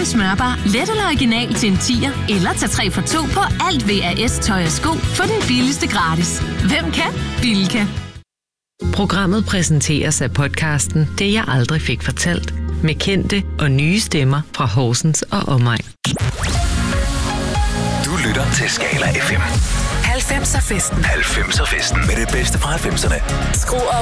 en smørbar, let eller original til en 10'er, eller tag 3 for 2 på alt VAS tøj og sko for den billigste gratis. Hvem kan? Bilka. Programmet præsenteres af podcasten Det jeg aldrig fik fortalt, med kendte og nye stemmer fra Horsens og omegn. Du lytter til Skala FM. 90'er festen. 90'er festen med det bedste fra 90'erne. Skru op